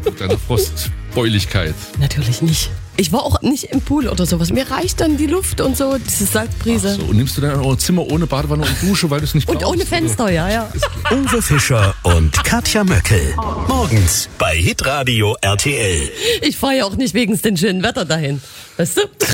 Mit deiner Frostbeuligkeit. Natürlich nicht. Ich war auch nicht im Pool oder sowas. Mir reicht dann die Luft und so, diese Salzbrise. So, und nimmst du dann auch Zimmer ohne Badewanne und Dusche, weil du es nicht brauchst? Und ohne Fenster, ja. Uwe Fischer und Katja Möckel. Morgens bei Hitradio RTL. Ich fahre ja auch nicht wegen dem schönen Wetter dahin. Weißt du?